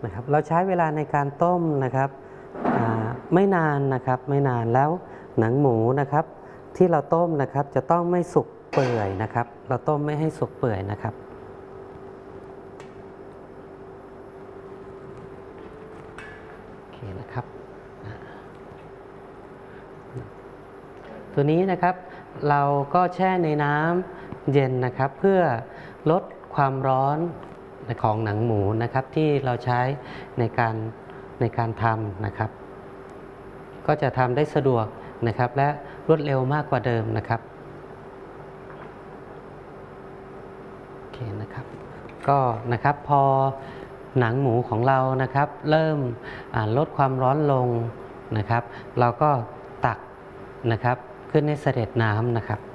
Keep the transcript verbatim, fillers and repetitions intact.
นะครับเราใช้เวลาในการต้มนะครับไม่นานนะครับไม่นานแล้วหนังหมูนะครับที่เราต้มนะครับจะต้องไม่สุกเปื่อยนะครับเราต้มไม่ให้สุกเปื่อยนะครับโอเคนะครับตัวนี้นะครับเราก็แช่ในน้ำเย็นนะครับเพื่อลดความร้อนของหนังหมูนะครับที่เราใช้ในการในการทำนะครับก็จะทำได้สะดวกนะครับและรวดเร็วมากกว่าเดิมนะครับโอเคนะครับก็นะครับพอหนังหมูของเรานะครับเริ่มลดความร้อนลงนะครับเราก็ตักนะครับขึ้นให้เสด็จน้ำนะครับ